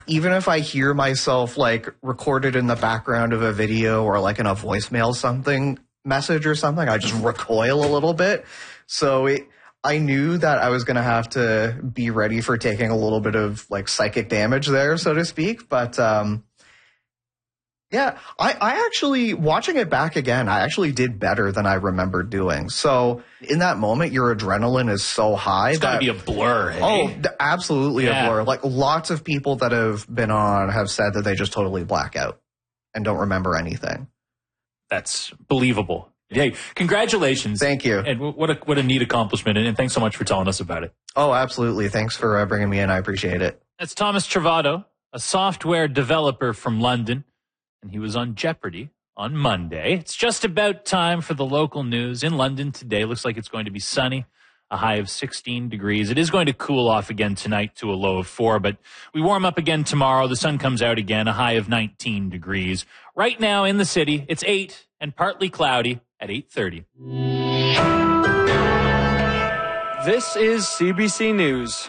Even if I hear myself like recorded in the background of a video or like in a voicemail message or something, I just recoil a little bit. So I knew that I was going to have to be ready for taking a little bit of like psychic damage there, so to speak. But yeah, I actually, watching it back again, I actually did better than I remember doing. So in that moment, your adrenaline is so high. It's got to be a blur, hey? Oh, absolutely a blur. Like lots of people that have been on have said that they just totally black out and don't remember anything. That's believable. Hey, congratulations. Thank you. And what a neat accomplishment. And thanks so much for telling us about it. Oh, absolutely. Thanks for bringing me in. I appreciate it. That's Thomas Travado, a software developer from London. And he was on Jeopardy on Monday. It's just about time for the local news. In London today, looks like it's going to be sunny, a high of 16 degrees. It is going to cool off again tonight to a low of 4, but we warm up again tomorrow. The sun comes out again, a high of 19 degrees. Right now in the city, it's 8 and partly cloudy at 8:30. This is CBC News.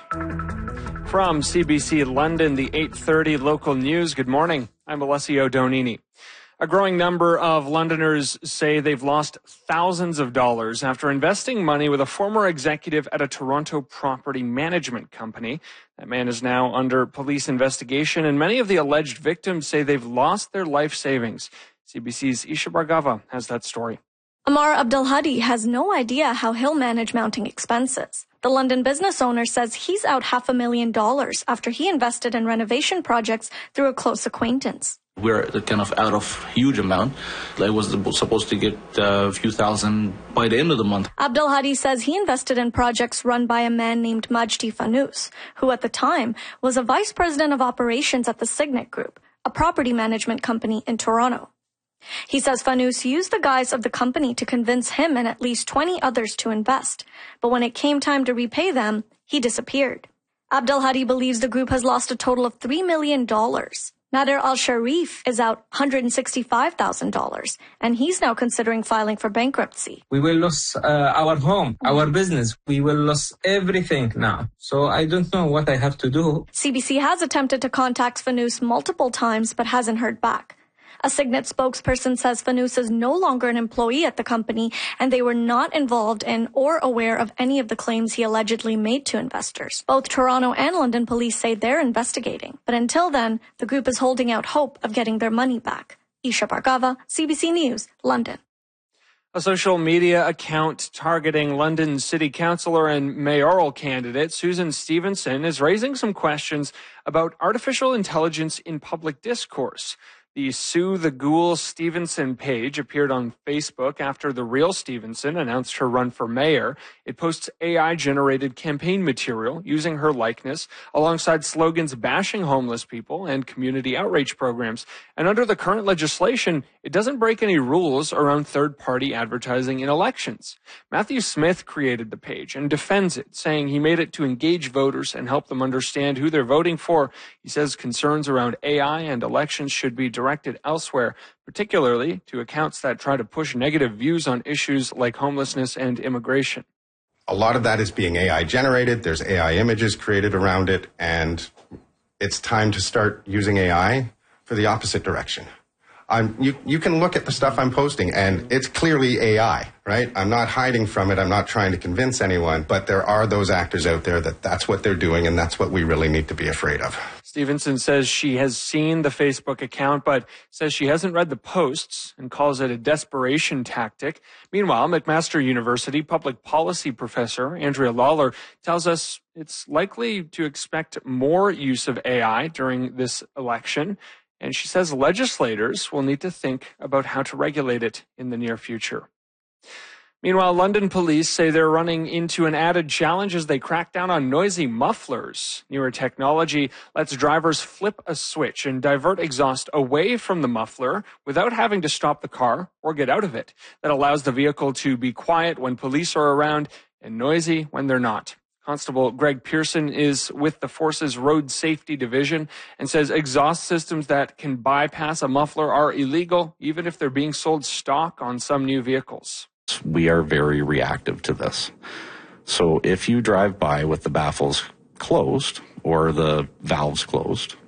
From CBC London, the 8:30 local news. Good morning. I'm Alessio Donini. A growing number of Londoners say they've lost thousands of dollars after investing money with a former executive at a Toronto property management company. That man is now under police investigation, and many of the alleged victims say they've lost their life savings. CBC's Isha Bhargava has that story. Amar Abdelhadi has no idea how he'll manage mounting expenses. The London business owner says he's out $500,000 after he invested in renovation projects through a close acquaintance. We're kind of out of huge amount. I was supposed to get a few thousand by the end of the month. Abdelhadi says he invested in projects run by a man named Majdi Fanous, who at the time was a vice president of operations at the Signet Group, a property management company in Toronto. He says Fanous used the guys of the company to convince him and at least 20 others to invest. But when it came time to repay them, he disappeared. Abdelhadi believes the group has lost a total of $3 million. Nader Al-Sharif is out $165,000, and he's now considering filing for bankruptcy. We will lose our home, our business. We will lose everything now. So I don't know what I have to do. CBC has attempted to contact Fanous multiple times, but hasn't heard back. A Signet spokesperson says Fanous is no longer an employee at the company, and they were not involved in or aware of any of the claims he allegedly made to investors. Both Toronto and London police say they're investigating. But until then, the group is holding out hope of getting their money back. Isha Bhargava, CBC News, London. A social media account targeting London City Councillor and mayoral candidate Susan Stevenson is raising some questions about artificial intelligence in public discourse. The Sue the Ghoul Stevenson page appeared on Facebook after the real Stevenson announced her run for mayor. It posts AI-generated campaign material using her likeness alongside slogans bashing homeless people and community outreach programs. And under the current legislation, it doesn't break any rules around third-party advertising in elections. Matthew Smith created the page and defends it, saying he made it to engage voters and help them understand who they're voting for. He says concerns around AI and elections should be directed elsewhere, particularly to accounts that try to push negative views on issues like homelessness and immigration. A lot of that is being AI generated. There's AI images created around it, and it's time to start using AI for the opposite direction. You can look at the stuff I'm posting, and it's clearly AI, right? I'm not hiding from it. I'm not trying to convince anyone, but there are those actors out there that's what they're doing, and that's what we really need to be afraid of. Stevenson says she has seen the Facebook account, but says she hasn't read the posts and calls it a desperation tactic. Meanwhile, McMaster University public policy professor Andrea Lawler tells us it's likely to expect more use of AI during this election. And she says legislators will need to think about how to regulate it in the near future. Meanwhile, London police say they're running into an added challenge as they crack down on noisy mufflers. Newer technology lets drivers flip a switch and divert exhaust away from the muffler without having to stop the car or get out of it. That allows the vehicle to be quiet when police are around and noisy when they're not. Constable Greg Pearson is with the Force's Road Safety Division and says exhaust systems that can bypass a muffler are illegal, even if they're being sold stock on some new vehicles. We are very reactive to this. So if you drive by with the baffles closed or the valves closed,